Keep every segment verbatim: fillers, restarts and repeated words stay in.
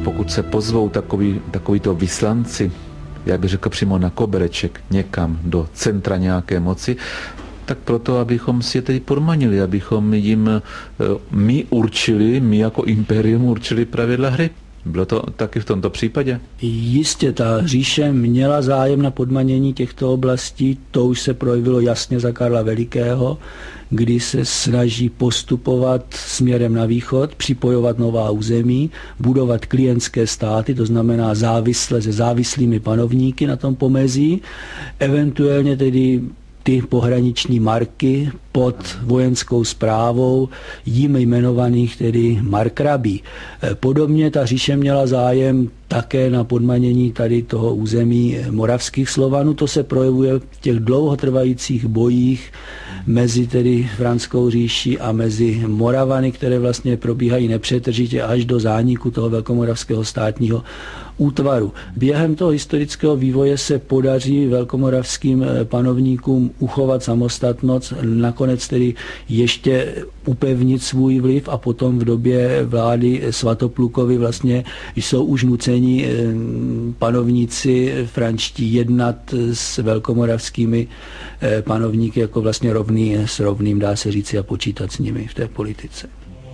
pokud se pozvou takový, takovýto vyslanci, jak bych řekl, přímo na kobereček někam do centra nějaké moci, tak proto, abychom si je tedy podmanili, abychom jim my určili, my jako impérium určili pravidla hry. Bylo to taky v tomto případě? Jistě, ta říše měla zájem na podmanění těchto oblastí, to už se projevilo jasně za Karla Velikého, kdy se snaží postupovat směrem na východ, připojovat nová území, budovat klientské státy, to znamená závisle se závislými panovníky na tom pomezí, eventuálně tedy ty pohraniční marky pod vojenskou správou jím jmenovaných tedy markrabí. Podobně ta říše měla zájem také na podmanění tady toho území moravských Slovanů. To se projevuje v těch dlouhotrvajících bojích mezi tedy Franskou říší a mezi Moravany, které vlastně probíhají nepřetržitě až do zániku toho velkomoravského státního útvaru. Během toho historického vývoje se podaří velkomoravským panovníkům uchovat samostatnost, nakonec tedy ještě upevnit svůj vliv a potom v době vlády Svatoplukovy vlastně jsou už nuceni panovníci franští jednat s velkomoravskými panovníky jako vlastně rovný s rovným, dá se říci, a počítat s nimi v té politice.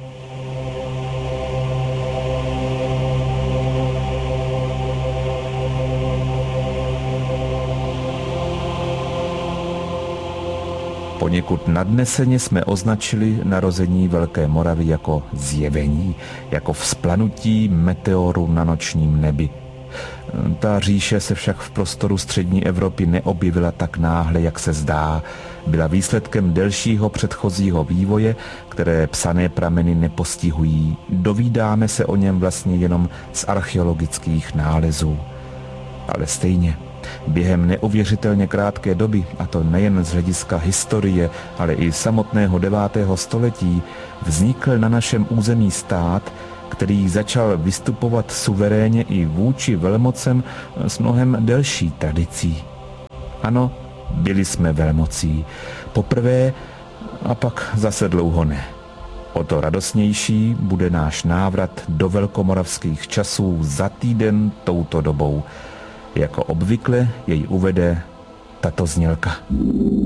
Poněkud nadneseně jsme označili narození Velké Moravy jako zjevení, jako vzplanutí meteoru na nočním nebi. Ta říše se však v prostoru střední Evropy neobjevila tak náhle, jak se zdá. Byla výsledkem delšího předchozího vývoje, které psané prameny nepostihují. Dovídáme se o něm vlastně jenom z archeologických nálezů. Ale stejně, během neuvěřitelně krátké doby, a to nejen z hlediska historie, ale i samotného devátého století, vznikl na našem území stát, který začal vystupovat suverénně i vůči velmocem s mnohem delší tradicí. Ano, byli jsme velmocí. Poprvé a pak zase dlouho ne. O to radostnější bude náš návrat do velkomoravských časů za týden touto dobou. Jako obvykle jej uvede tato znělka.